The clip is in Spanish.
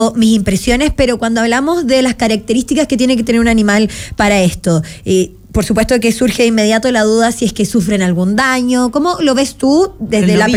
mis impresiones, pero cuando hablamos de las características que tiene que tener un animal para esto, por supuesto que surge de inmediato la duda si es que sufren algún daño. ¿Cómo lo ves tú desde la